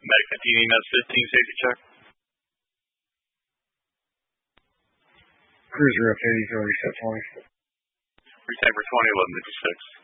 Medic 15, EMS 15, safety check. Cruiser update, he's already set 20. Retype for 20, 1156.